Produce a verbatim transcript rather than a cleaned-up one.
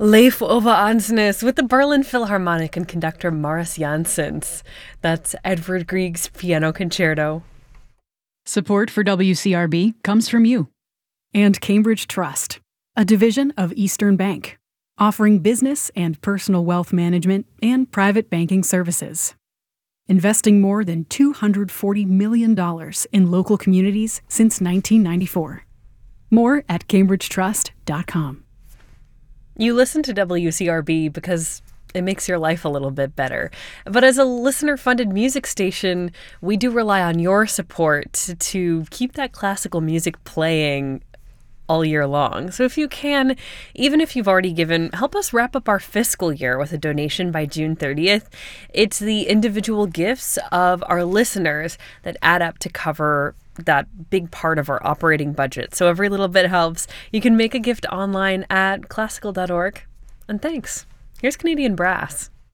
Leif Ove Ansnes with the Berlin Philharmonic and conductor Maurice Janssens. That's Edvard Grieg's Piano Concerto. Support for W C R B comes from you. And Cambridge Trust, a division of Eastern Bank, offering business and personal wealth management and private banking services. Investing more than two hundred forty million dollars in local communities since nineteen ninety-four. More at cambridge trust dot com. You listen to W C R B because it makes your life a little bit better. But as a listener-funded music station, we do rely on your support to, to keep that classical music playing all year long. So if you can, even if you've already given, help us wrap up our fiscal year with a donation by June thirtieth. It's the individual gifts of our listeners that add up to cover that big part of our operating budget. So every little bit helps. You can make a gift online at classical dot org. And thanks. Here's Canadian Brass.